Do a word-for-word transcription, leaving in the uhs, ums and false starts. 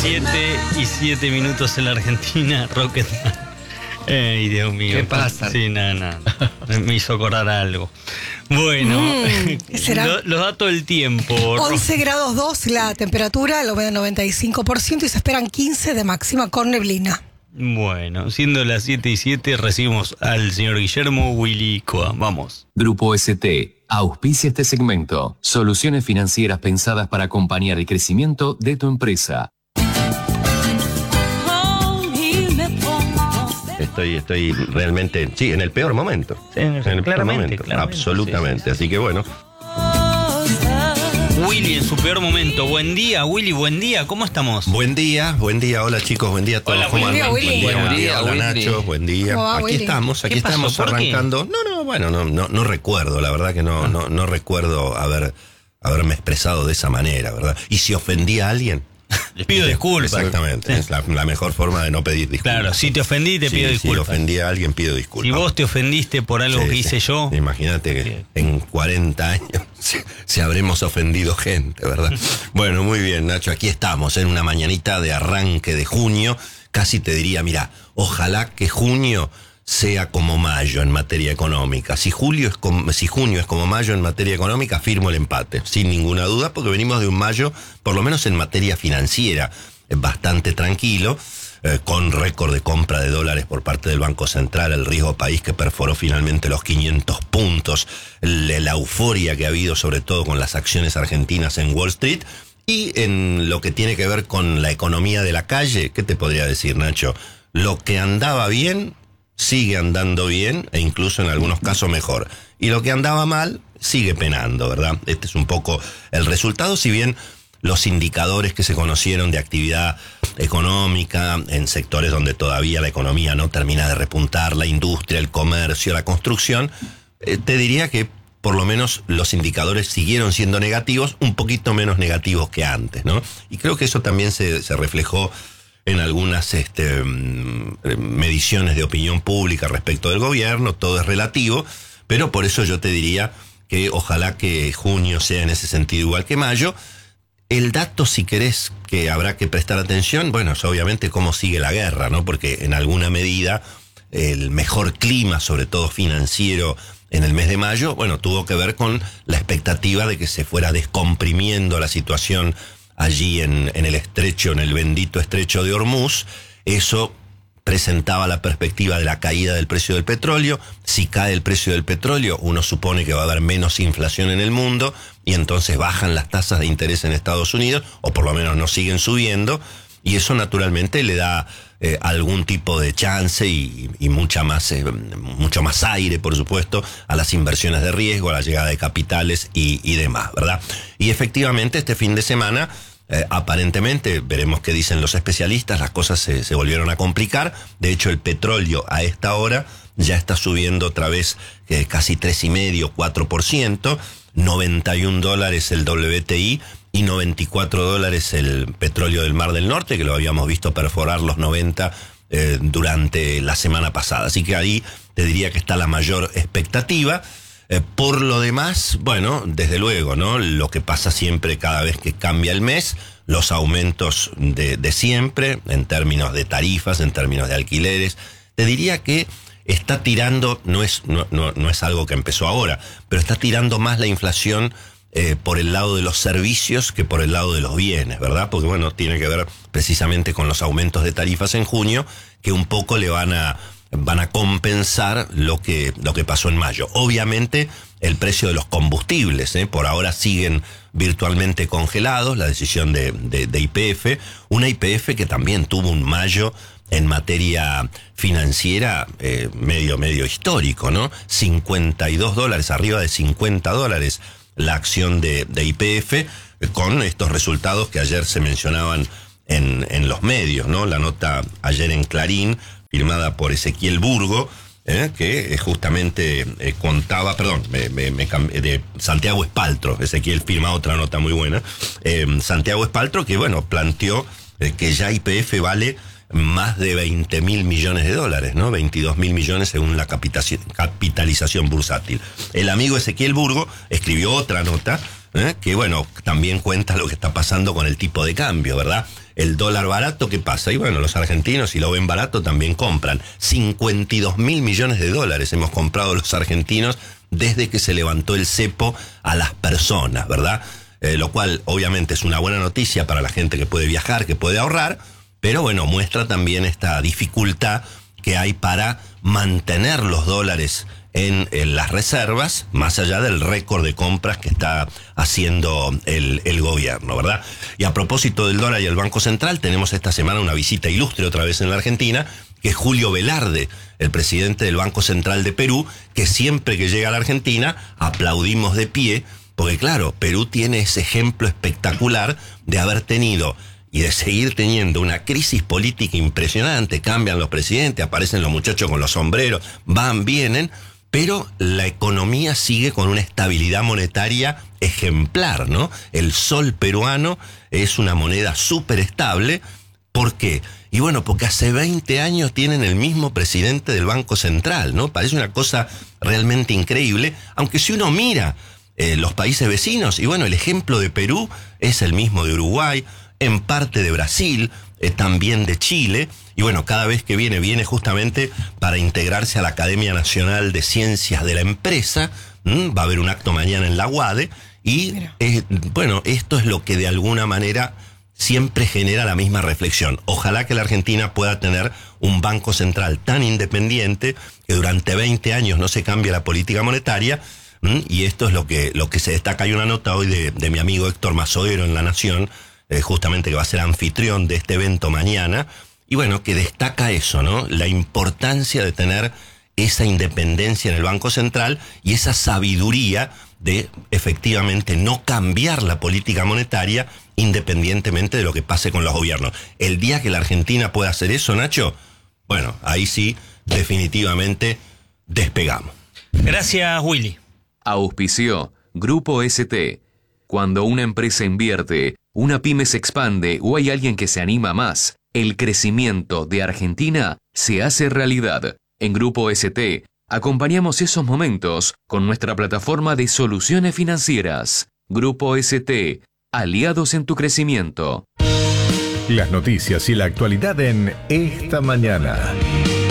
siete y siete minutos en la Argentina, Rocketman. Ay, Dios mío. ¿Qué pasa? Sí, nada, nada. Me hizo acordar algo. Bueno, mm, ¿será? Lo, los datos del tiempo. once grados dos la temperatura, la humedad noventa y cinco por ciento y se esperan quince de máxima con neblina. Bueno, siendo las siete y siete, recibimos al señor Guillermo Willy Coa. Vamos. Grupo S T auspicia este segmento. Soluciones financieras pensadas para acompañar el crecimiento de tu empresa. Estoy, estoy realmente, sí, en el peor momento. Sí, en el, en el peor momento, claramente, absolutamente. Sí, sí. Así que bueno. Willy en su peor momento. Buen día, Willy, buen día. ¿Cómo estamos? Buen día, buen día. Hola chicos, buen día a todos. Hola, ¿Cómo buen día, andan? Willy. Buen Buen día, día, hola Willy. Nacho, buen día. ¿Cómo va, Aquí Willy? estamos, aquí ¿Qué pasó? estamos ¿Por qué? arrancando. No, no, bueno, no, no, no recuerdo, la verdad que no, no, no recuerdo haber, haberme expresado de esa manera, ¿verdad? Y si ofendí a alguien. Les pido disculpas. Exactamente, Sí. es la, la mejor forma de no pedir disculpas. Claro, si te ofendí, te Sí, pido si disculpas. ofendí a alguien, pido disculpas. Si vos te ofendiste por algo Sí, que sí. hice yo. Imagínate que Sí. en cuarenta años si, si habremos ofendido gente, ¿verdad? Bueno, muy bien, Nacho, aquí estamos en una mañanita de arranque de junio. Casi te diría, mira, ojalá que junio sea como mayo en materia económica. Si julio es como, si junio es como mayo en materia económica, firmo el empate, sin ninguna duda, porque venimos de un mayo, por lo menos en materia financiera, bastante tranquilo, eh, con récord de compra de dólares por parte del Banco Central, el riesgo país que perforó finalmente los quinientos puntos, la, la euforia que ha habido sobre todo con las acciones argentinas en Wall Street, y en lo que tiene que ver con la economía de la calle, ¿qué te podría decir, Nacho? Lo que andaba bien sigue andando bien e incluso en algunos casos mejor. Y lo que andaba mal sigue penando, ¿verdad? Este es un poco el resultado, si bien los indicadores que se conocieron de actividad económica en sectores donde todavía la economía no termina de repuntar, la industria, el comercio, la construcción, eh, te diría que por lo menos los indicadores siguieron siendo negativos, un poquito menos negativos que antes, ¿no? Y creo que eso también se, se reflejó en algunas este, mediciones de opinión pública respecto del gobierno. Todo es relativo, pero por eso yo te diría que ojalá que junio sea en ese sentido igual que mayo. El dato, si querés, que habrá que prestar atención, bueno, es obviamente cómo sigue la guerra, ¿no? Porque en alguna medida el mejor clima, sobre todo financiero, en el mes de mayo, bueno, tuvo que ver con la expectativa de que se fuera descomprimiendo la situación allí en, en el estrecho, en el bendito estrecho de Hormuz. Eso presentaba la perspectiva de la caída del precio del petróleo. Si cae el precio del petróleo, uno supone que va a haber menos inflación en el mundo y entonces bajan las tasas de interés en Estados Unidos, o por lo menos no siguen subiendo, y eso naturalmente le da eh, algún tipo de chance y, y mucha más, eh, mucho más aire, por supuesto, a las inversiones de riesgo, a la llegada de capitales y, y demás, ¿verdad? Y efectivamente este fin de semana, Eh, aparentemente, veremos qué dicen los especialistas, las cosas se, se volvieron a complicar. De hecho, el petróleo a esta hora ya está subiendo otra vez eh, casi tres y medio, cuatro por ciento, noventa y un dólares el W T I y noventa y cuatro dólares el petróleo del Mar del Norte, que lo habíamos visto perforar los noventa eh, durante la semana pasada. Así que ahí te diría que está la mayor expectativa. Eh, por lo demás, bueno, desde luego, ¿no? Lo que pasa siempre cada vez que cambia el mes, los aumentos de, de siempre, en términos de tarifas, en términos de alquileres. Te diría que está tirando, no es, no, no, no es algo que empezó ahora, pero está tirando más la inflación eh, por el lado de los servicios que por el lado de los bienes, ¿verdad? Porque, bueno, tiene que ver precisamente con los aumentos de tarifas en junio, que un poco le van a... van a compensar lo que, lo que pasó en mayo. Obviamente, el precio de los combustibles, ¿eh? por ahora siguen virtualmente congelados, la decisión de, de, de Y P F, una Y P F que también tuvo un mayo en materia financiera eh, medio, medio histórico, ¿no? cincuenta y dos dólares, arriba de cincuenta dólares la acción de, de Y P F, eh, con estos resultados que ayer se mencionaban en, en los medios, ¿no? La nota ayer en Clarín, firmada por Ezequiel Burgo, eh, que eh, justamente eh, contaba, perdón, me, me, me cambié, de Santiago Espaltro. Ezequiel firma otra nota muy buena. Eh, Santiago Espaltro, que bueno, planteó eh, que ya Y P F vale más de veinte mil millones de dólares, ¿no? veintidós mil millones según la capitalización bursátil. El amigo Ezequiel Burgo escribió otra nota ¿eh? Que bueno, también cuenta lo que está pasando con el tipo de cambio, ¿verdad? El dólar barato, ¿qué pasa? Y bueno, los argentinos, si lo ven barato, también compran. cincuenta y dos mil millones de dólares hemos comprado los argentinos desde que se levantó el cepo a las personas, ¿verdad? Eh, lo cual obviamente es una buena noticia para la gente que puede viajar, que puede ahorrar, pero bueno, muestra también esta dificultad que hay para mantener los dólares en, en las reservas, más allá del récord de compras que está haciendo el, el gobierno, ¿verdad? Y a propósito del dólar y el Banco Central, tenemos esta semana una visita ilustre otra vez en la Argentina, que es Julio Velarde, el presidente del Banco Central de Perú, que siempre que llega a la Argentina aplaudimos de pie, porque claro, Perú tiene ese ejemplo espectacular de haber tenido y de seguir teniendo una crisis política impresionante. Cambian los presidentes, aparecen los muchachos con los sombreros, van, vienen, pero la economía sigue con una estabilidad monetaria ejemplar, ¿no? El sol peruano es una moneda súper estable. ¿Por qué? Y bueno, porque hace veinte años tienen el mismo presidente del Banco Central, ¿no? Parece una cosa realmente increíble, aunque si uno mira eh, los países vecinos, y bueno, el ejemplo de Perú es el mismo de Uruguay, en parte de Brasil, eh, también de Chile, y bueno, cada vez que viene, viene justamente para integrarse a la Academia Nacional de Ciencias de la Empresa. ¿Mm? Va a haber un acto mañana en la U A D E, y eh, bueno, esto es lo que de alguna manera siempre genera la misma reflexión. Ojalá que la Argentina pueda tener un banco central tan independiente que durante veinte años no se cambie la política monetaria. ¿Mm? Y esto es lo que, lo que se destaca. Hay una nota hoy de, de mi amigo Héctor Mazodero en La Nación, eh, justamente que va a ser anfitrión de este evento mañana, y bueno, que destaca eso, ¿no? La importancia de tener esa independencia en el Banco Central y esa sabiduría de efectivamente no cambiar la política monetaria independientemente de lo que pase con los gobiernos. El día que la Argentina pueda hacer eso, Nacho, bueno, ahí sí, definitivamente despegamos. Gracias, Willy. Auspició Grupo S T. Cuando una empresa invierte, una pyme se expande o hay alguien que se anima más, el crecimiento de Argentina se hace realidad. En Grupo S T acompañamos esos momentos con nuestra plataforma de soluciones financieras. Grupo S T, aliados en tu crecimiento. Las noticias y la actualidad en Esta Mañana.